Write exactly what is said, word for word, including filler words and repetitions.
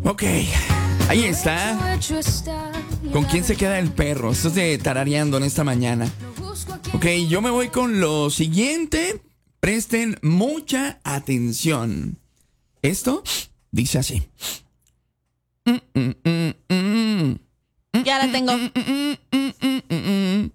Ok, ahí está. ¿Con quién se queda el perro? Estás de tarareando en esta mañana. Ok, yo me voy con lo siguiente. Presten mucha atención. Esto dice así. Ya la tengo.